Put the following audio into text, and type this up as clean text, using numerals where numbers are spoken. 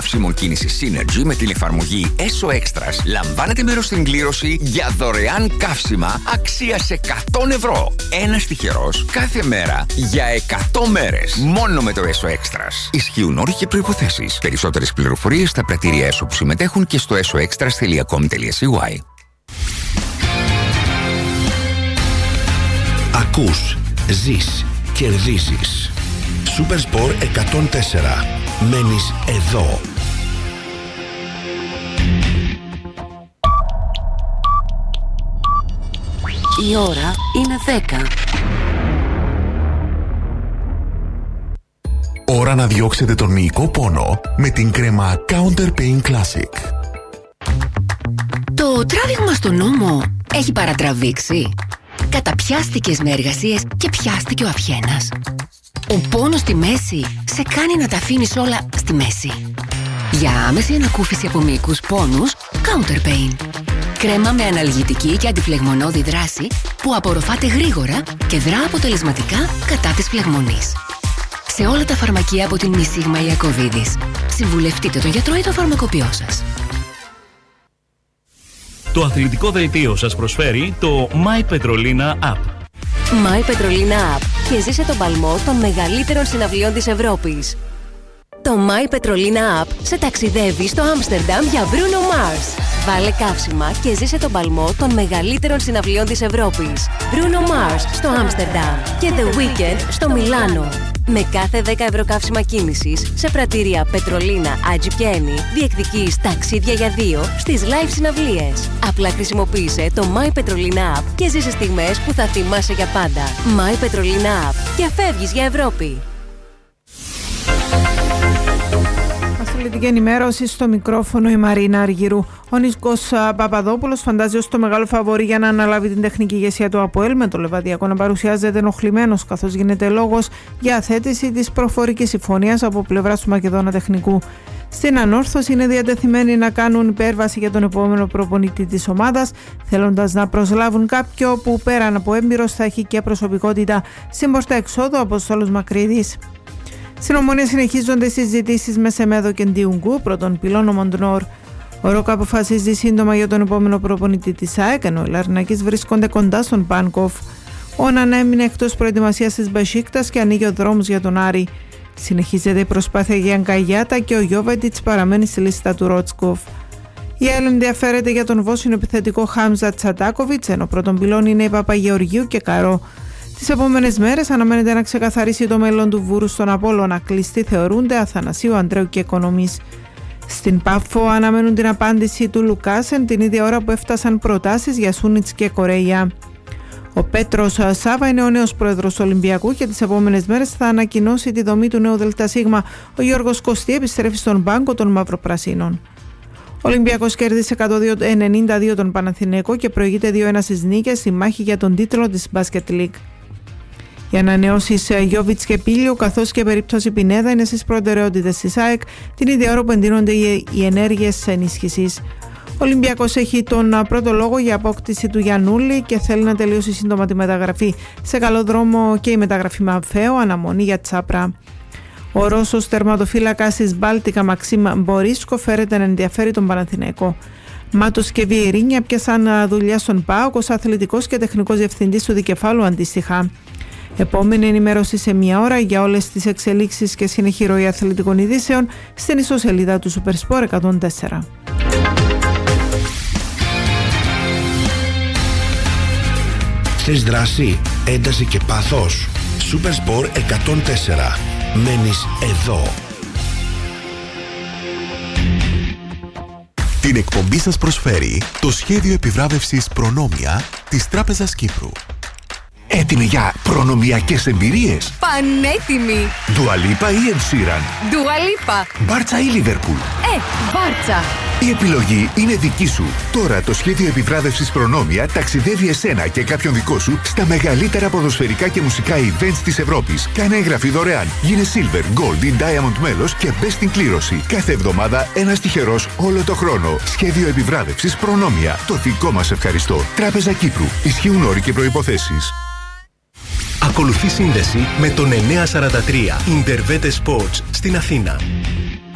καύσιμο κίνηση Synergy με την εφαρμογή ESO Extras λαμβάνετε μέρος στην κλήρωση για δωρεάν καύσιμα αξίας 100 ευρώ. Ένας τυχερός κάθε μέρα για 100 μέρες. Μόνο με το ESO Extras. Ισχύουν όροι και προϋποθέσεις. Περισσότερες πληροφορίες στα πρατήρια ESO που συμμετέχουν και στο esoextras.com.cy. Ακούς, ζεις, κερδίζεις. Supersport 104. Μένεις εδώ. Η ώρα είναι 10. Ώρα να διώξετε τον μυϊκό πόνο με την κρέμα Counter Pain Classic. Το τράβηγμα στον ώμο έχει παρατραβήξει. Καταπιάστηκες με εργασίες και πιάστηκε ο αυχένας. Ο πόνος στη μέση σε κάνει να τα αφήνεις όλα στη μέση. Για άμεση ανακούφιση από μυϊκούς πόνους, Counter Pain. Κρέμα με αναλγητική και αντιφλεγμονώδη δράση που απορροφάται γρήγορα και δρά αποτελεσματικά κατά της φλεγμονής. Σε όλα τα φαρμακεία από την Μισίγμα Ιακωβίδης. Συμβουλευτείτε τον γιατρό ή το φαρμακοποιό σας. Το αθλητικό δελτίο σας προσφέρει το My Petrolina App. My Petrolina App και ζήσε τον παλμό των μεγαλύτερων συναυλιών της Ευρώπης. Το My Petrolina App σε ταξιδεύει στο Άμστερνταμ για Bruno Mars. Βάλε καύσιμα και ζήσε τον παλμό των μεγαλύτερων συναυλιών της Ευρώπης. Bruno Mars στο Άμστερνταμ και The Weeknd στο Μιλάνο. Με κάθε 10 ευρώ καύσιμα κίνησης σε πρατήρια Πετρολίνα, Άτζι και Έμι διεκδικείς ταξίδια για 2 στις live συναυλίες. Απλά χρησιμοποίησε το My Petrolina App και ζήσε στιγμές που θα θυμάσαι για πάντα. My Petrolina App και φεύγεις για Ευρώπη. Αθλητική ενημέρωση στο μικρόφωνο η Μαρίνα Αργυρού. Ο Νίκος Παπαδόπουλος φαντάζει ως το μεγάλο φαβορί για να αναλάβει την τεχνική ηγεσία του ΑΠΟΕΛ, με το Λεβαδιακό να παρουσιάζεται ενοχλημένος, καθώς γίνεται λόγος για αθέτηση της προφορικής συμφωνίας από πλευράς του Μακεδόνα τεχνικού. Στην ανόρθωση είναι διατεθειμένοι να κάνουν υπέρβαση για τον επόμενο προπονητή της ομάδας, θέλοντας να προσλάβουν κάποιο που πέραν από έμπειρος θα έχει και προσωπικότητα. Στην πορτά εξόδου, Αποστόλος Μακρύδης. Στην Ομόνια συνεχίζονται οι συζητήσεις με Σεμέδο και Ντιούγκου, πρώτον πυλώνο Μοντνόρ. Ο Ρόκα αποφασίζει σύντομα για τον επόμενο προπονητή της ΑΕΚ, ενώ οι Λαρνακείς βρίσκονται κοντά στον Πάνκοφ. Ο Νανά έμεινε εκτός προετοιμασίας της Μπεσίκτας και ανοίγει ο δρόμος για τον Άρη. Συνεχίζεται η προσπάθεια για Αγκαγιάτα και ο Γιόβετιτς παραμένει στη λίστα του Ρότσκοφ. Η ΑΕΛ ενδιαφέρεται για τον Βόσινο επιθετικό Χάμζα Τσατάκοβιτς, ενώ πρώτον πυλών είναι η Παπαγεωργίου και Καρό. Τις επόμενες μέρες αναμένεται να ξεκαθαρίσει το μέλλον του Βούρου στον Απόλλωνα. Κλειστοί θεωρούνται Αθανασίου, Αντρέου και Οικονομής. Στην Πάφο αναμένουν την απάντηση του Λουκάσεν την ίδια ώρα που έφτασαν προτάσεις για Σούνιτς και Κορέια. Ο Πέτρος Σάβα είναι ο νέος πρόεδρος του Ολυμπιακού και τις επόμενες μέρες θα ανακοινώσει τη δομή του νέου ΔΣ. Ο Γιώργος Κωστή επιστρέφει στον πάγκο των Μαυροπρασίνων. Ο Ολυμπιακός κέρδισε 192 τον Παναθηναϊκό και προηγείται 2-1 στις νίκες στη μάχη για τον τίτλο της Basket League. Οι ανανεώσεις Γιόβιτς και Πίλιο, καθώς και περίπτωση Πινέδα, είναι στις προτεραιότητες της ΑΕΚ την ίδια ώρα που εντείνονται οι ενέργειες ενίσχυσης. Ο Ολυμπιακός έχει τον πρώτο λόγο για απόκτηση του Γιαννούλη και θέλει να τελειώσει σύντομα τη μεταγραφή. Σε καλό δρόμο και η μεταγραφή Μαφέο, αναμονή για Τσάπρα. Ο Ρώσος τερματοφύλακας της Μπάλτικα Μαξίμ Μπορίσκο φέρεται να ενδιαφέρει τον Παναθηναϊκό. Μάτος και Βιερίνια πιάσαν δουλειά στον ΠΑΟΚ ως αθλητικός και τεχνικός διευθυντής του δικεφάλου αντίστοιχα. Επόμενη ενημέρωση σε μία ώρα για όλες τις εξελίξεις και συνεχή ροή αθλητικών ειδήσεων στην ιστοσελίδα του Supersport 104. Θες δράση, ένταση και πάθος? Supersport 104. Μένεις εδώ. Την εκπομπή σας προσφέρει το σχέδιο επιβράβευσης Προνόμια της Τράπεζας Κύπρου. Έτοιμοι για προνομιακές εμπειρίες? Πανέτοιμοι! Dua Lipa ή Ed Sheeran? Dua Lipa! Μπάρτσα ή Liverpool? Μπάρτσα! Η επιλογή είναι δική σου. Τώρα το σχέδιο επιβράβευσης Προνόμια ταξιδεύει εσένα και κάποιον δικό σου στα μεγαλύτερα ποδοσφαιρικά και μουσικά events της Ευρώπης. Κάνε εγγραφή δωρεάν. Γίνε Silver, Gold ή Diamond μέλος και μπες στην κλήρωση. Κάθε εβδομάδα ένας τυχερός όλο το χρόνο. Σχέδιο επιβράβευσης Προνόμια. Το δικό μας ευχαριστώ. Τράπεζα Κύπρου. Ισχύουν όροι και προϋποθέσεις. Ακολουθεί σύνδεση με τον 943 Intervete Sports στην Αθήνα.